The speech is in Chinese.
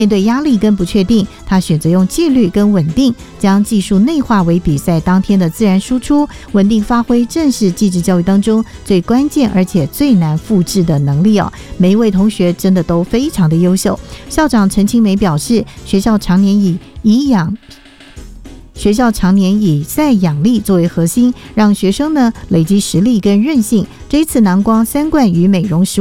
面对压力跟不确定，他选择用纪律跟稳定，将技术内化为比赛当天的自然输出，稳定发挥正是技职教育当中最关键而且最难复制的能力哦。每一位同学真的都非常的优秀。校长陈清梅表示，学校常年以赛养力作为核心，让学生呢累积实力跟韧性。这一次南光3冠与美容